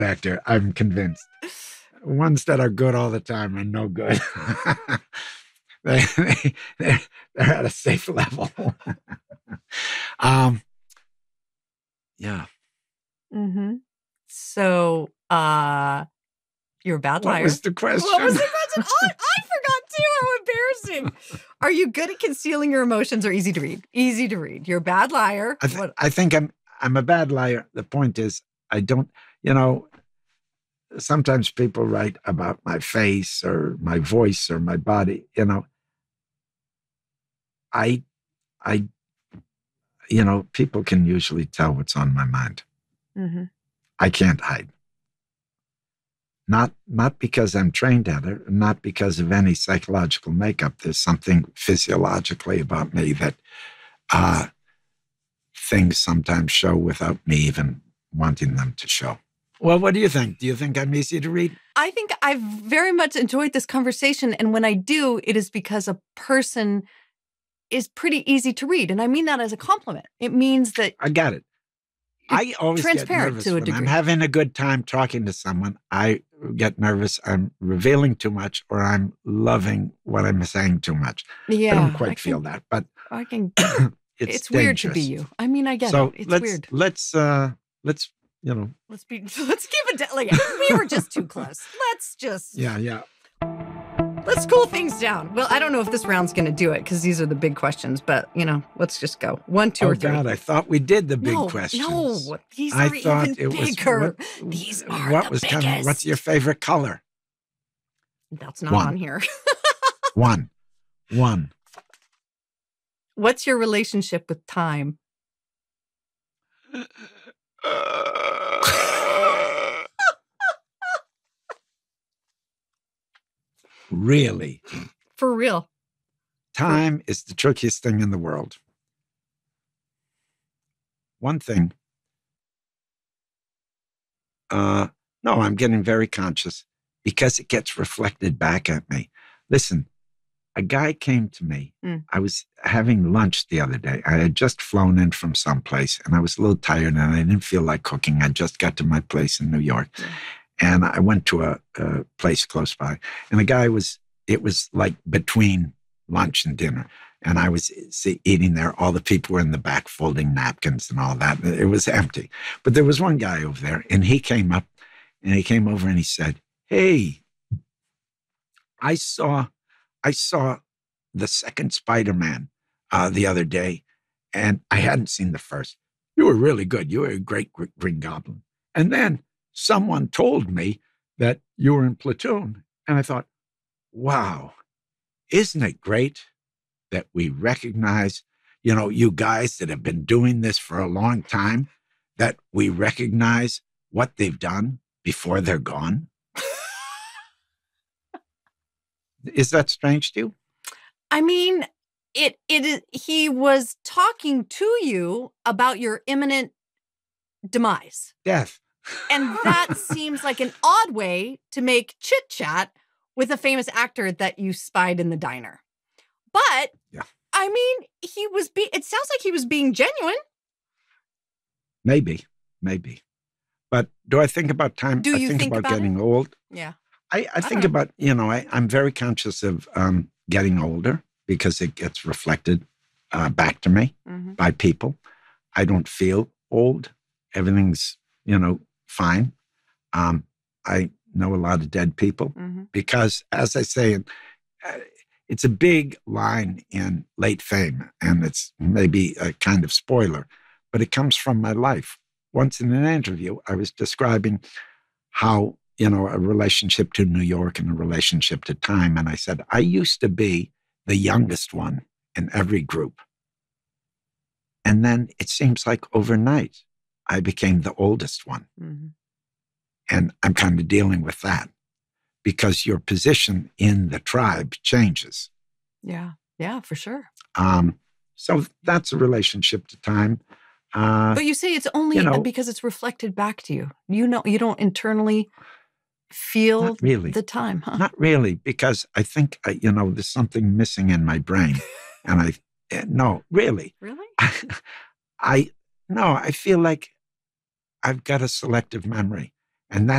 actor. I'm convinced. Ones that are good all the time are no good. they, they're, they're at a safe level. um, yeah. Mm-hmm. So, you're a bad liar. What was the question? What was the question? Oh, I forgot too. How embarrassing. Are you good at concealing your emotions or easy to read? Easy to read. You're a bad liar. I think I'm a bad liar. The point is, I don't, sometimes people write about my face or my voice or my body, I, people can usually tell what's on my mind. Mm-hmm. I can't hide. Not because I'm trained at it, not because of any psychological makeup. There's something physiologically about me that things sometimes show without me even wanting them to show. Well, what do you think? Do you think I'm easy to read? I think I've very much enjoyed this conversation. And when I do, it is because a person is pretty easy to read. And I mean that as a compliment. It means that... I got it. I always get nervous to a when degree. I'm having a good time talking to someone. I get nervous. I'm revealing too much, or I'm loving what I'm saying too much. Yeah, I don't quite feel that, but I can. it's weird to be you. I mean, I get it. It's weird. Let's let's keep it like we were just too close. Let's just yeah. Let's cool things down. Well, I don't know if this round's going to do it because these are the big questions, but, let's just go. 1, 2, or 3. Oh, God, I thought we did the big questions. No, these are even bigger. These are the biggest. What's your favorite color? That's not on here. One. What's your relationship with time? Really? For real. Time is the trickiest thing in the world. One thing. No, I'm getting very conscious because it gets reflected back at me. Listen, a guy came to me. I was having lunch the other day. I had just flown in from someplace and I was a little tired and I didn't feel like cooking. I just got to my place in New York. Yeah. And I went to a place close by. And the guy it was like between lunch and dinner. And I was eating there. All the people were in the back folding napkins and all that. It was empty. But there was one guy over there and he came up and he came over and he said, "Hey, I saw the second Spider-Man the other day and I hadn't seen the first. You were really good. You were a great Green Goblin. And then someone told me that you were in Platoon. And I thought, wow, isn't it great that we recognize, you guys that have been doing this for a long time, that we recognize what they've done before they're gone?" Is that strange to you? I mean, it is. He was talking to you about your imminent demise. Death. And that seems like an odd way to make chit chat with a famous actor that you spied in the diner. But, yeah. I mean, it sounds like he was being genuine. Maybe. But do I think about time? Do you think about getting old? Yeah. I think about, I'm very conscious of getting older because it gets reflected back to me by people. I don't feel old. Everything's, fine. I know a lot of dead people because, as I say, it's a big line in late fame, and it's maybe a kind of spoiler, but it comes from my life. Once in an interview, I was describing how, a relationship to New York and a relationship to time, and I said, I used to be the youngest one in every group. And then it seems like overnight, I became the oldest one. And I'm kind of dealing with that because your position in the tribe changes. Yeah, for sure. So that's a relationship to time. But you say it's only because it's reflected back to you. You don't internally feel the time, huh? Not really, because I think, there's something missing in my brain. And no, really. Really? I feel like I've got a selective memory. And